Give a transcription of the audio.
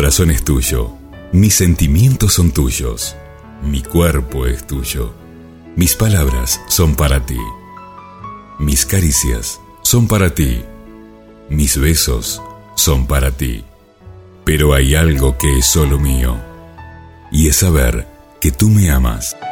corazón es tuyo, mis sentimientos son tuyos, mi cuerpo es tuyo, mis palabras son para ti, mis caricias son para ti, mis besos son para ti. Pero hay algo que es solo mío, y es saber que tú me amas.